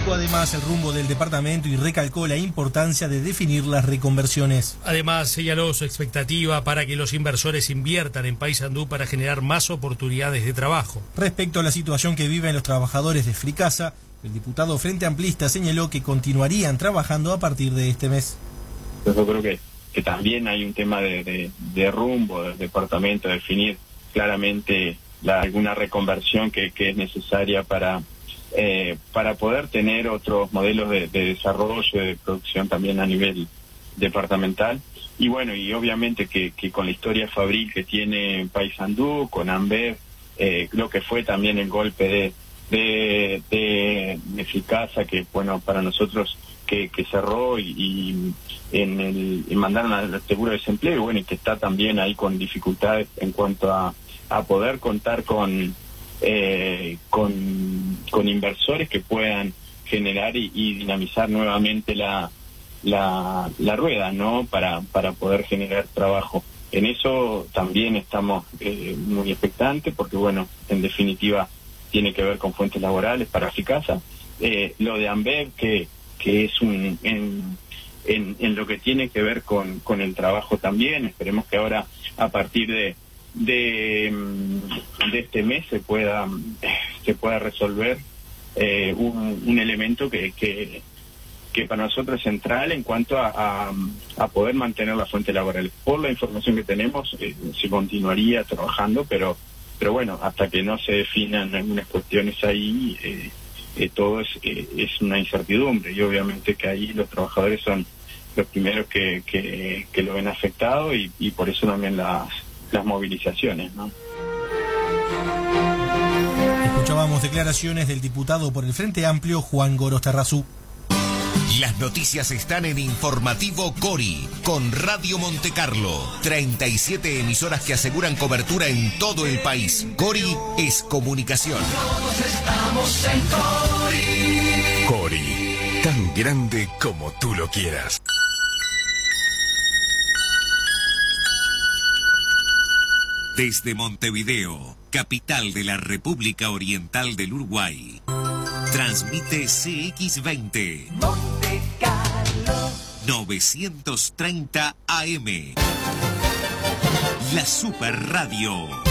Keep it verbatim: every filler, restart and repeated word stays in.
Explicó además el rumbo del departamento y recalcó la importancia de definir las reconversiones. Además, señaló su expectativa para que los inversores inviertan en Paysandú para generar más oportunidades de trabajo. Respecto a la situación que viven los trabajadores de Fricasa, el diputado Frente Amplista señaló que continuarían trabajando a partir de este mes. Yo creo que, que también hay un tema de, de, de rumbo del departamento, definir claramente la, alguna reconversión que, que es necesaria para, eh, para poder tener otros modelos de, de desarrollo, de producción también a nivel departamental. Y bueno, y obviamente que, que con la historia fabril que tiene Paysandú, con Ambev, eh, lo que fue también el golpe de de, de, de Fricasa, que bueno, para nosotros que, que cerró y, y en el y mandaron al seguro de desempleo, y bueno, y que está también ahí con dificultades en cuanto a, a poder contar con, eh, con con inversores que puedan generar y, y dinamizar nuevamente la la, la rueda, ¿no? Para, para poder generar trabajo. En eso también estamos eh, muy expectantes, porque bueno, en definitiva tiene que ver con fuentes laborales para Fricasa. Eh, lo de Ambev, que, que es un en, en, en lo que tiene que ver con, con el trabajo también, esperemos que ahora a partir de de, de este mes se pueda se pueda resolver eh, un, un elemento que, que que para nosotros es central en cuanto a, a, a poder mantener la fuente laboral. Por la información que tenemos, eh, se continuaría trabajando, pero pero bueno, hasta que no se definan algunas cuestiones ahí, eh, eh, todo es, eh, es una incertidumbre, y obviamente que ahí los trabajadores son los primeros que, que, que lo ven afectado, y, y por eso también las, las movilizaciones, ¿no? Escuchábamos declaraciones del diputado por el Frente Amplio, Juan Gorostarrazú. Las noticias están en Informativo Cori, con Radio Montecarlo. treinta y siete emisoras que aseguran cobertura en todo el país. Cori es comunicación. Todos estamos en Cori. Cori, tan grande como tú lo quieras. Desde Montevideo, capital de la República Oriental del Uruguay, transmite C X veinte. Monte Carlo. novecientos treinta A M. La Super Radio.